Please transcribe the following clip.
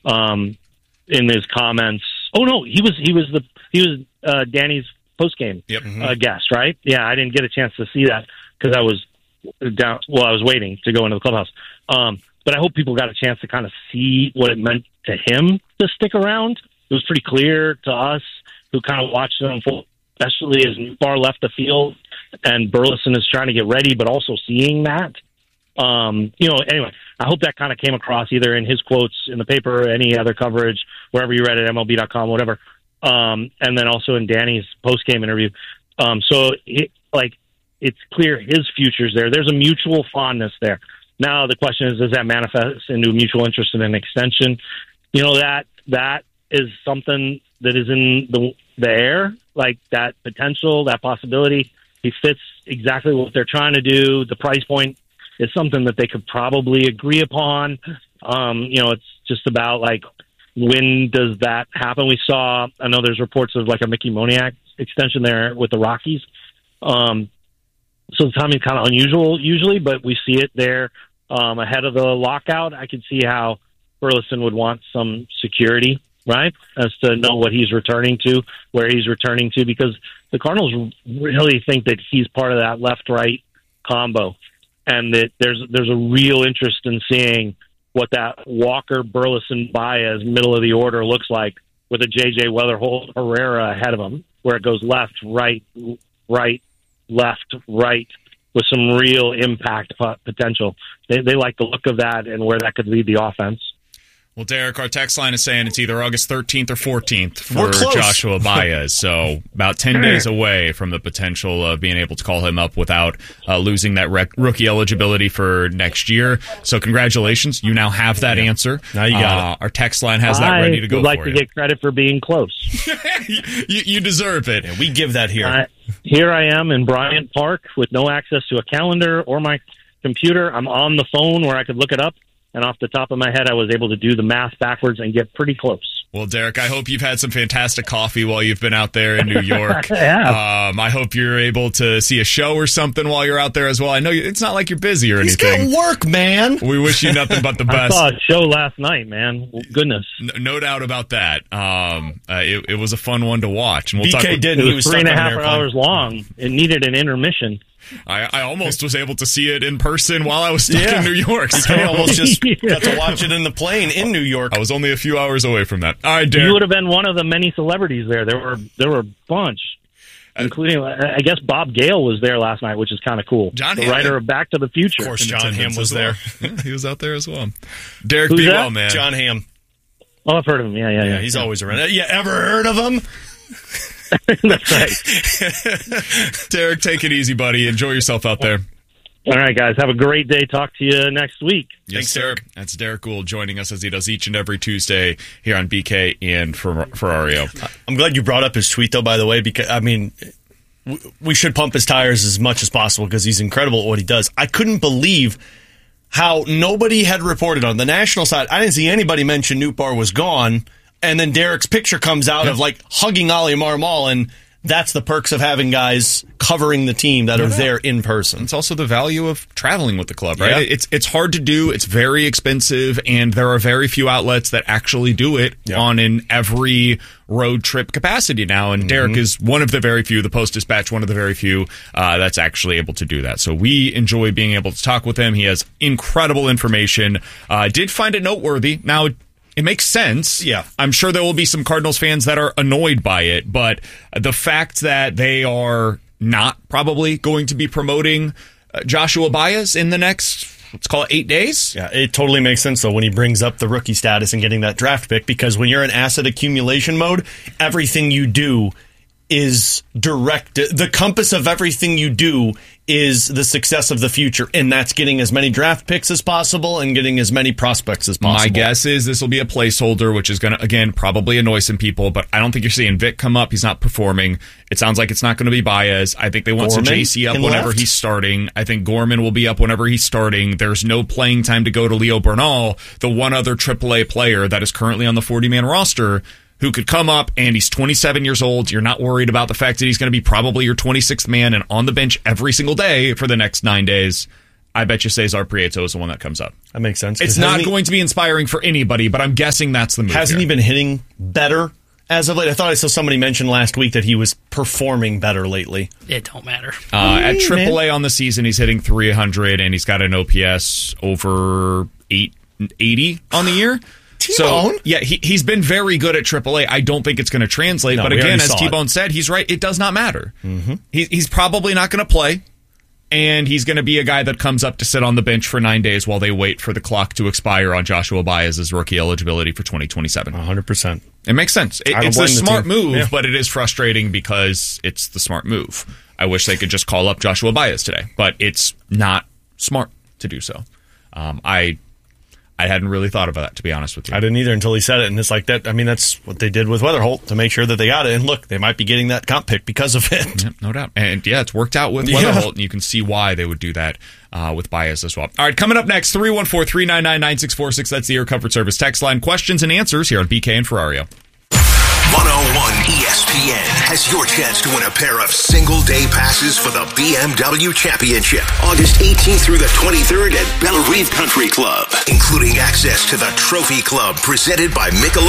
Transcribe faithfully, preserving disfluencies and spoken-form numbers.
um, in his comments. Oh no, he was he was the he was uh, Danny's post game yep. mm-hmm. uh, guest, right? Yeah, I didn't get a chance to see that because I was down. Well, I was waiting to go into the clubhouse. Um, but I hope people got a chance to kind of see what it meant to him to stick around. It was pretty clear to us who kind of watched it unfold, especially as Far left the field and Burleson is trying to get ready, but also seeing that. Um, you know, anyway, I hope that kind of came across either in his quotes in the paper, or any other coverage, wherever you read it, M L B dot com, whatever. Um, and then also in Danny's post-game interview. Um, so, it, like, it's clear his future's there. There's a mutual fondness there. Now the question is, does that manifest into a mutual interest in an extension? You know, that that is something that is in the, the air, like that potential, that possibility. He fits exactly what they're trying to do. The price point is something that they could probably agree upon. Um, you know, it's just about, like, when does that happen? We saw, I know there's reports of, like, a Mickey Moniak extension there with the Rockies. Um, so the timing's kind of unusual usually, but we see it there um, ahead of the lockout. I could see how Burleson would want some security, right, as to know what he's returning to, where he's returning to, because the Cardinals really think that he's part of that left-right combo, and that there's there's a real interest in seeing what that Walker, Burleson, Baez middle of the order looks like with a J J Weatherholt Herrera ahead of him, where it goes left, right, right, left, right, with some real impact potential. They, they like the look of that and where that could lead the offense. Well, Derek, our text line is saying it's either August thirteenth or fourteenth for Joshua Baez. So about ten days away from the potential of being able to call him up without uh, losing that rec- rookie eligibility for next year. So congratulations. You now have that yeah. answer. Now you got uh, it. Our text line has that I ready to go would like for to you. get credit for being close. you, you deserve it. Yeah, we give that here. Uh, here I am in Bryant Park with no access to a calendar or my computer. I'm on the phone where I could look it up. And off the top of my head, I was able to do the math backwards and get pretty close. Well, Derek, I hope you've had some fantastic coffee while you've been out there in New York. yeah. um, I hope you're able to see a show or something while you're out there as well. I know you, it's not like you're busy or He's anything. He's got work, man. We wish you nothing but the best. I saw a show last night, man. Goodness. No, no doubt about that. Um, uh, it, it was a fun one to watch. And we'll B K talk with, did. It was, was three and a half an hours long. It needed an intermission. I, I almost was able to see it in person while I was stuck yeah. in New York. So. I almost just got to watch it in the plane in New York. I was only a few hours away from that. All right, Derek. You would have been one of the many celebrities there. There were there were a bunch, including, I guess, Bob Gale was there last night, which is kind of cool. John the Hamm. writer of Back to the Future. Of course, John Hamm was there. Well. Yeah, he was out there as well. Derek, Who's be that? well, man. John Hamm. Oh, I've heard of him. Yeah, yeah, yeah. Yeah, he's yeah. always around. You ever heard of him? That's right. Derek, take it easy, buddy. Enjoy yourself out there. All right, guys. Have a great day. Talk to you next week. Yes, Thanks, sir. Derek. That's Derek Gould joining us as he does each and every Tuesday here on B K and Fer- Ferrario. I'm glad you brought up his tweet, though, by the way, because, I mean, we should pump his tires as much as possible because he's incredible at what he does. I couldn't believe how nobody had reported on the national side. I didn't see anybody mention Nootbaar was gone. And then Derek's picture comes out yeah. of, like, hugging Ollie Marmol, and that's the perks of having guys covering the team that are yeah. there in person. It's also the value of traveling with the club, right? Yeah. It's it's hard to do. It's very expensive, and there are very few outlets that actually do it yeah. on an every road trip capacity now. And mm-hmm. Derek is one of the very few, the Post-Dispatch, one of the very few uh, that's actually able to do that. So we enjoy being able to talk with him. He has incredible information. I uh, did find it noteworthy. Now, it makes sense. Yeah. I'm sure there will be some Cardinals fans that are annoyed by it, but the fact that they are not probably going to be promoting uh, Joshua Baez in the next, let's call it eight days. Yeah, it totally makes sense, though, when he brings up the rookie status and getting that draft pick, because when you're in asset accumulation mode, everything you do is direct. The compass of everything you do is the success of the future, and that's getting as many draft picks as possible and getting as many prospects as possible. My guess is this will be a placeholder, which is going to, again, probably annoy some people, but I don't think you're seeing Vic come up. He's not performing. It sounds like it's not going to be Baez. I think they want Gorman some J C up whenever left. he's starting. I think Gorman will be up whenever he's starting. There's no playing time to go to Leo Bernal, the one other triple A player that is currently on the forty-man roster, who could come up, and he's twenty-seven years old. You're not worried about the fact that he's going to be probably your twenty-sixth man and on the bench every single day for the next nine days. I bet you Cesar Prieto is the one that comes up. That makes sense. It's not he, going to be inspiring for anybody, but I'm guessing that's the move. Hasn't here. he been hitting better as of late? I thought I saw somebody mention last week that he was performing better lately. It don't matter. Uh, at triple A on the season, he's hitting three hundred, and he's got an O P S over eight eighty on the year. T-Bone? So, yeah, he, he's been very good at triple A. I don't think it's going to translate. No, but again, as T-Bone it. said, he's right. It does not matter. Mm-hmm. He, he's probably not going to play. And he's going to be a guy that comes up to sit on the bench for nine days while they wait for the clock to expire on Joshua Baez's rookie eligibility for twenty twenty-seven. one hundred percent. It makes sense. It, it's a smart move, yeah. but it is frustrating because it's the smart move. I wish they could just call up Joshua Baez today, but it's not smart to do so. Um, I I hadn't really thought about that, to be honest with you. I didn't either until he said it, and it's like that. I mean, that's what they did with Weatherholt to make sure that they got it. And look, they might be getting that comp pick because of it. Yep, no doubt. And yeah, it's worked out with yeah. Weatherholt, and you can see why they would do that uh, with Baez as well. All right, coming up next, three one four, three nine nine, nine six four six. That's the Air Comfort Service text line. Questions and answers here on B K and Ferrario. one oh one E S P N has your chance to win a pair of single-day passes for the B M W Championship, August eighteenth through the twenty-third at Belle Reve Country Club, including access to the Trophy Club presented by Michelob